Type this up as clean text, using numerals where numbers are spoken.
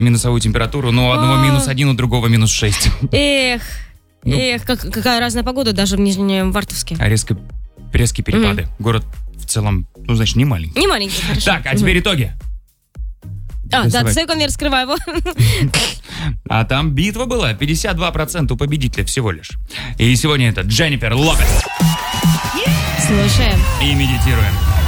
минусовую температуру, но у одного -1, у другого -6. Эх, какая разная погода даже в Нижневартовске. Резкие перепады. Город в целом, значит, не маленький. Не маленький, хорошо. Так, а теперь итоги. Достаю конверт, скрываю его. А там битва была, 52% у победителя всего лишь. И сегодня это Дженнифер Лопес. Слушаем. И медитируем.